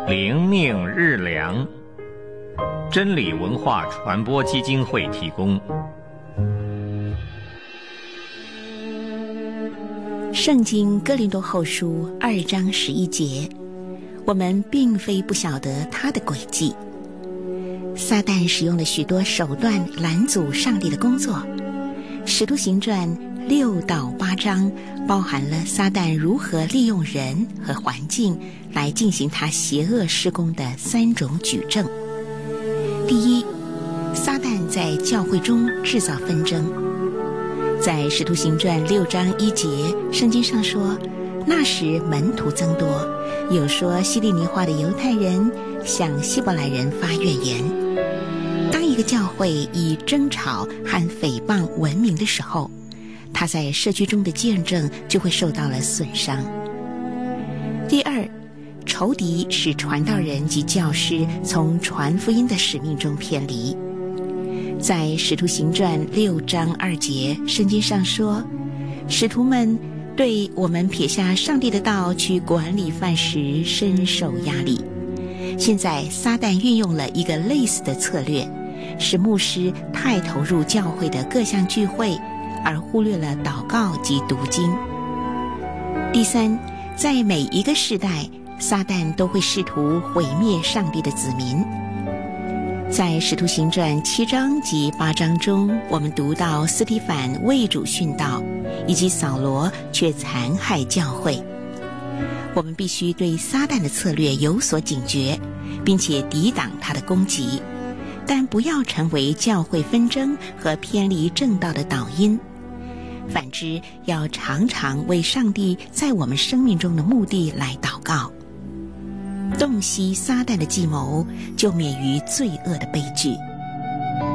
灵命日粮，真理文化传播基金会提供。 圣经哥林多后书2章11节，我们并非不晓得他的诡计。撒旦使用了许多手段拦阻上帝的工作。使徒行传6到8章包含了撒旦如何利用人和环境来进行他邪恶施工的3种举证。第一，撒旦在教会中制造纷争。在使徒行传6章1节，圣经上说，那时门徒增多，有说希利尼话的犹太人向希伯来人发怨言。当一个教会以争吵和诽谤闻名的时候，他在社区中的见证就会受到了损伤。第二，仇敌使传道人及教师从传福音的使命中偏离。在使徒行传6章2节，圣经上说，使徒们对我们撇下上帝的道去管理饭食深受压力。现在撒旦运用了一个类似的策略，使牧师太投入教会的各项聚会，而忽略了祷告及读经。第三，在每一个世代，撒旦都会试图毁灭上帝的子民。在使徒行传7章及8章中，我们读到斯提反为主殉道，以及扫罗却残害教会。我们必须对撒旦的策略有所警觉，并且抵挡他的攻击，但不要成为教会纷争和偏离正道的导因。反之，要常常为上帝在我们生命中的目的来祷告。洞悉撒旦的计谋，就免于罪恶的悲剧。